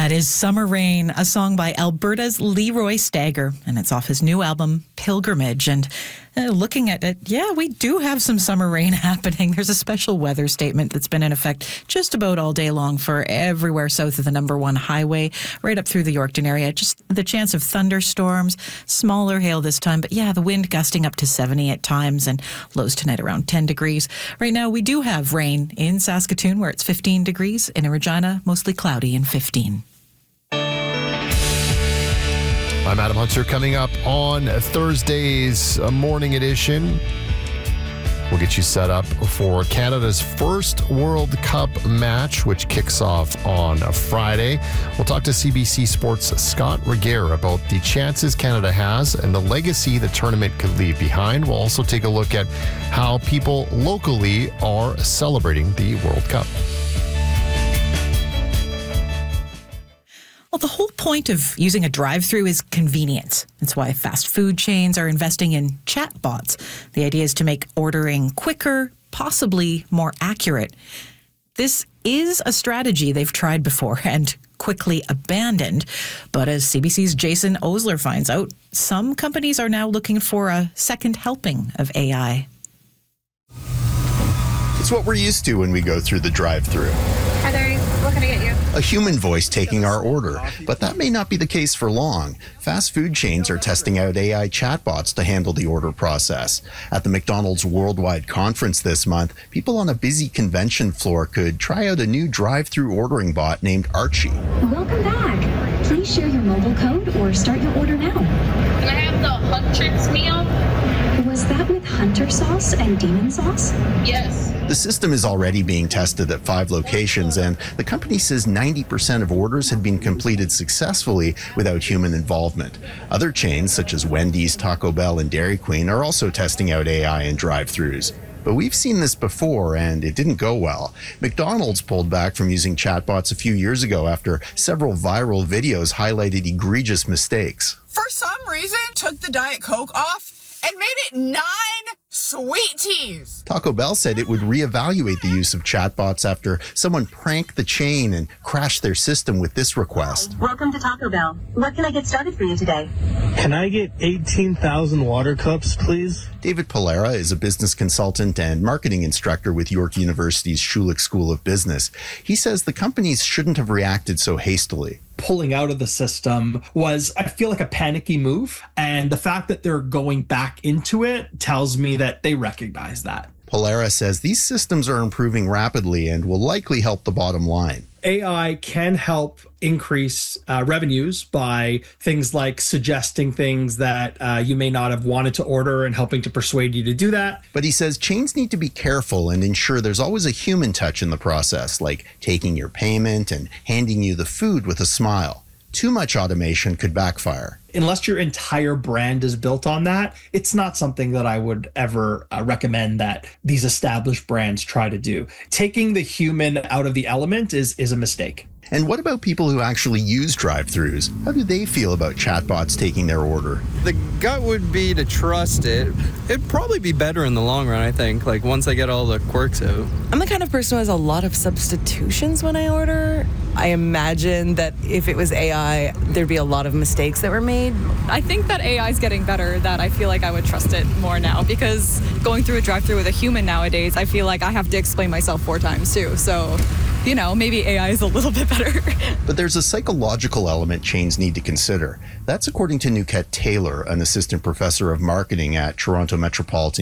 That is Summer Rain, a song by Alberta's Leroy Stagger, and it's off his new album, Pilgrimage. And looking at it, we do have some summer rain happening. There's a special weather statement that's been in effect just about all day long for everywhere south of the number 1 highway, right up through the Yorkton area. Just the chance of thunderstorms, smaller hail this time, but the wind gusting up to 70 at times, and lows tonight around 10 degrees. Right now, we do have rain in Saskatoon, where it's 15 degrees, and in Regina, mostly cloudy and 15. I'm Adam Hunter. Coming up on Thursday's morning edition, we'll get you set up for Canada's first World Cup match, which kicks off on a Friday. We'll talk to CBC Sports' Scott Regehr about the chances Canada has and the legacy the tournament could leave behind. We'll also take a look at how people locally are celebrating the World Cup. Well, the whole point of using a drive-thru is convenience. That's why fast food chains are investing in chatbots. The idea is to make ordering quicker, possibly more accurate. This is a strategy they've tried before and quickly abandoned. But as CBC's Jason Osler finds out, some companies are now looking for a second helping of AI. It's what we're used to when we go through the drive-thru. Hi there, what can I get you? A human voice taking our order, but that may not be the case for long. Fast food chains are testing out AI chatbots to handle the order process. At the McDonald's Worldwide Conference this month, people on a busy convention floor could try out a new drive-thru ordering bot named Archie. Welcome back. Please share your mobile code or start your order now. Can I have the Huntrix meal? Was that with hunter sauce and demon sauce? Yes. The system is already being tested at 5 locations, and the company says 90% of orders had been completed successfully without human involvement. Other chains, such as Wendy's, Taco Bell, and Dairy Queen, are also testing out AI in drive-thrus. But we've seen this before, and it didn't go well. McDonald's pulled back from using chatbots a few years ago after several viral videos highlighted egregious mistakes. For some reason, took the Diet Coke off and made it 9 sweet teas. Taco Bell said it would reevaluate the use of chatbots after someone pranked the chain and crashed their system with this request. Welcome to Taco Bell. What can I get started for you today? Can I get 18,000 water cups, please? David Polera is a business consultant and marketing instructor with York University's Schulich School of Business. He says the companies shouldn't have reacted so hastily. Pulling out of the system was, I feel like, a panicky move. And the fact that they're going back into it tells me that they recognize that. Polera says these systems are improving rapidly and will likely help the bottom line. AI can help increase revenues by things like suggesting things that you may not have wanted to order and helping to persuade you to do that. But he says chains need to be careful and ensure there's always a human touch in the process, like taking your payment and handing you the food with a smile. Too much automation could backfire. Unless your entire brand is built on that, it's not something that I would ever recommend that these established brands try to do. Taking the human out of the element is a mistake. And what about people who actually use drive-thrus? How do they feel about chatbots taking their order? The gut would be to trust it. It'd probably be better in the long run, I think, like once I get all the quirks out. I'm the kind of person who has a lot of substitutions when I order. I imagine that if it was AI, there'd be a lot of mistakes that were made. I think that AI is getting better, that I feel like I would trust it more now, because going through a drive-thru with a human nowadays, I feel like I have to explain myself 4 times too. So, maybe AI is a little bit better. But there's a psychological element chains need to consider. That's according to Nuket Taylor, an assistant professor of marketing at Toronto Metropolitan